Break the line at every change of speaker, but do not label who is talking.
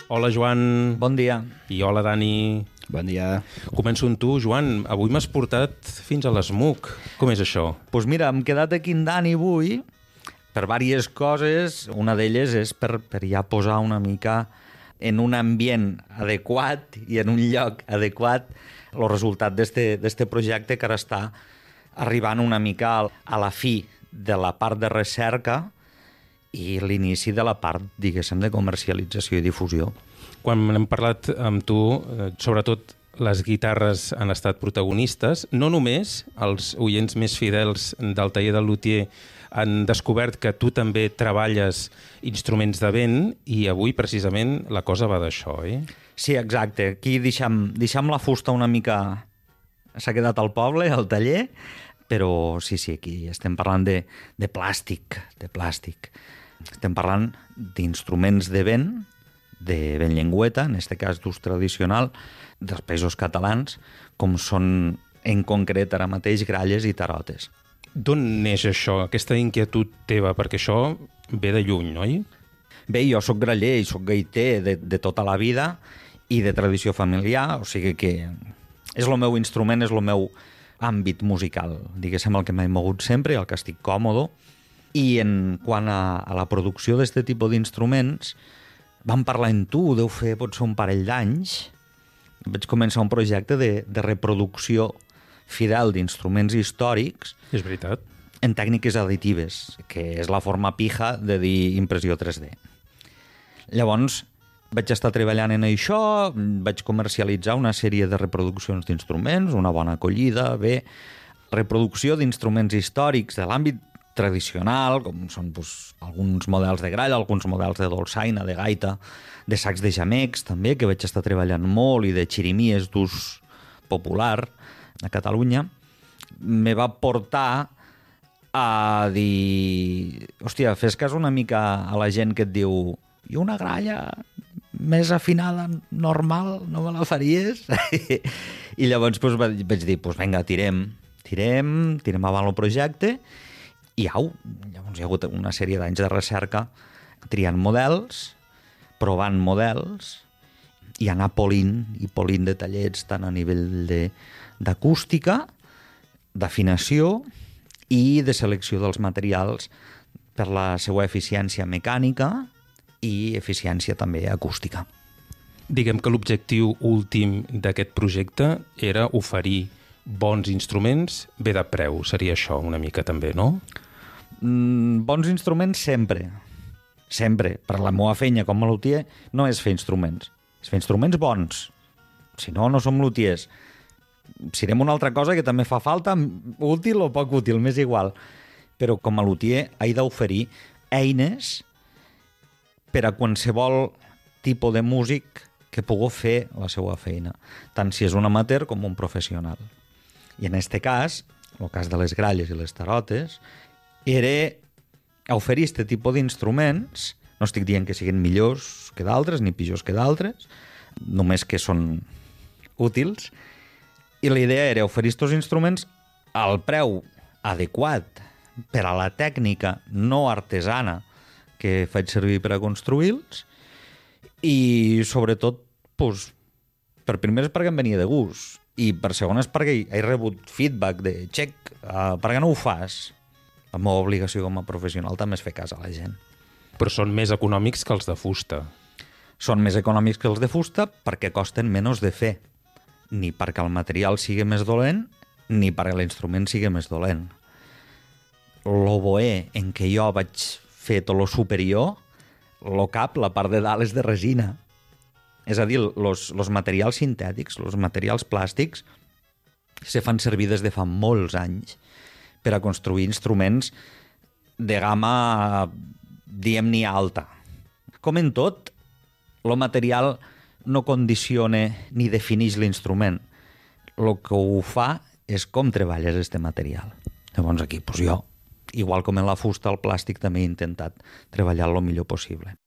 Hola, Joan.
Bon dia.
I hola, Dani.
Bon dia.
Començo amb tu, Joan. Avui m'has portat fins a l'ESMUC. Com és això?
Doncs mira, hem quedat aquí en Dani avui per diverses coses. Una d'elles és per ja posar una mica en un ambient adequat i en un lloc adequat el resultat d'este projecte que ara està arribant una mica a la fi de la part de recerca i l'inici de la part, diguéssim, de comercialització i difusió.
Quan hem parlat amb tu, sobretot les guitarres han estat protagonistes. No només els oients més fidels del taller del luthier han descobert que tu també treballes instruments de vent i avui, precisament, la cosa va d'això, eh?
Sí, exacte. Aquí deixem la fusta una mica... S'ha quedat al poble, al taller, però sí, aquí estem parlant de plàstic, Estem parlant d'instruments de vent llengüeta, en aquest cas d'ús tradicional, dels països catalans, com són en concret ara mateix gralles i tarotes.
D'on neix això, aquesta inquietud teva? Perquè això ve de lluny, oi?
Bé, jo sóc graller i sóc gaiter de tota la vida i de tradició familiar, o sigui que és el meu instrument, és el meu àmbit musical, diguéssim, el que m'he mogut sempre, el que estic còmode. I en quant a la producció d'aquest tipus d'instruments, vam parlar amb tu, deu fer potser un parell d'anys, vaig començar un projecte de reproducció fidel d'instruments històrics.
És veritat.
En tècniques additives, que és la forma pija de dir impressió 3D. Llavors, vaig estar treballant en això, vaig comercialitzar una sèrie de reproduccions d'instruments, una bona acollida, bé, reproducció d'instruments històrics de l'àmbit tradicional, com són alguns models de gralla, alguns models de dolçaina, de gaita, de sacs de jamecs, també, que vaig estar treballant molt, i de xirimies d'ús popular a Catalunya, me va portar a dir... Hòstia, fes cas una mica a la gent que et diu i una gralla més afinada, normal, no me la faries? I llavors vaig dir, vinga, tirem avant el projecte. I llavors hi ha hagut una sèrie d'anys de recerca triant models, provant models i anar polint detallets tant a nivell d'acústica, d'afinació i de selecció dels materials per la seva eficiència mecànica i eficiència també acústica.
Diguem que l'objectiu últim d'aquest projecte era oferir bons instruments bé de preu. Seria això una mica també, no?
Bons instruments sempre. Per la meva feina com a luthier no és fer instruments. És fer instruments bons. Si no, no som luthiers. Si anem una altra cosa que també fa falta, útil o poc útil, m'és igual. Però com a luthier he d'oferir eines per a qualsevol tipus de músic que pugui fer la seva feina, tant si és un amateur com un professional. I en aquest cas, el cas de les gralles i les tarotes, era oferir aquest tipus d'instruments. No estic dient que siguin millors que d'altres, ni pitjors que d'altres, només que són útils. I la idea era oferir aquests instruments al preu adequat per a la tècnica no artesana que faig servir per a construir-los i, sobretot, per primeres perquè em venia de gust i per segones perquè he rebut feedback de «Xec, per què no ho fas?» La meva obligació com a professional també és fer cas a la gent.
Però són més econòmics que els de fusta.
Són més econòmics que els de fusta perquè costen menys de fer. Ni perquè el material sigui més dolent, ni perquè l'instrument sigui més dolent. L'oboè en què jo vaig fer tot lo superior, lo cap, la part de dalt és de resina. És a dir, els materials sintètics, els materials plàstics, se fan servir des de fa molts anys per a construir instruments de gamma, diguem-ne, alta. Com en tot, el material no condiciona ni defineix l'instrument. El que ho fa és com treballes aquest material. Llavors aquí, jo, igual com en la fusta, el plàstic també he intentat treballar el millor possible.